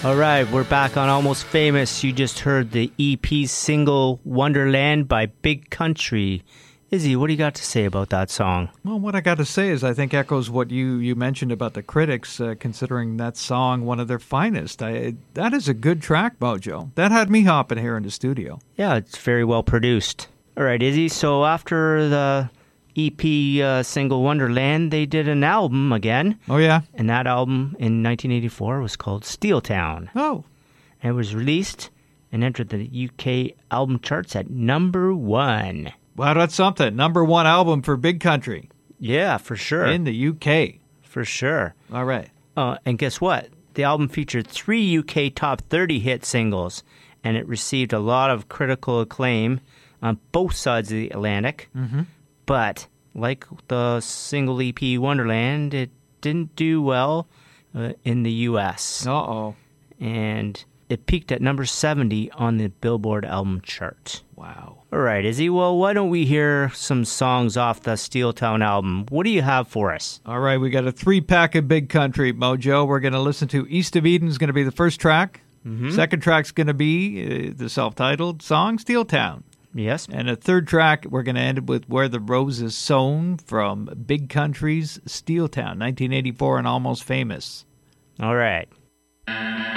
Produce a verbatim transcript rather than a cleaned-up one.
All right, we're back on Almost Famous. You just heard the E P single Wonderland by Big Country. Izzy, what do you got to say about that song? Well, what I got to say is I think echoes what you, you mentioned about the critics, uh, considering that song one of their finest. I, that is a good track, Mojo. That had me hopping here in the studio. Yeah, it's very well produced. All right, Izzy, so after the E P uh, single Wonderland, they did an album again. Oh, yeah? And that album in nineteen eighty-four was called Steel Town. Oh. And it was released and entered the U K album charts at number one. Wow, that's something. Number one album for Big Country. Yeah, for sure. In the U K. For sure. All right. Uh, and guess what? The album featured three U K top thirty hit singles, and it received a lot of critical acclaim on both sides of the Atlantic. Mm-hmm. But like the single E P Wonderland, it didn't do well uh, in the U S. Uh-oh. And it peaked at number seventy on the Billboard album chart. Wow. All right, Izzy, well, why don't we hear some songs off the Steel Town album? What do you have for us? All right, we got a three-pack of Big Country, Mojo. We're going to listen to East of Eden is going to be the first track. Mm-hmm. Second track's going to be uh, the self-titled song, Steel Town. Yes. And a third track, we're going to end it with Where the Rose is Sown from Big Country's Steel Town, nineteen eighty-four and Almost Famous. All right.